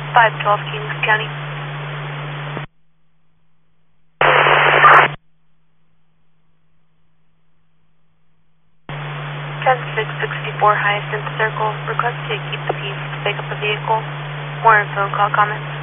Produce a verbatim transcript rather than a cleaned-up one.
five twelve Kings County. ten six sixty-four Hyacinth Circle. Request to keep the peace to pick up a vehicle. More info, call comments.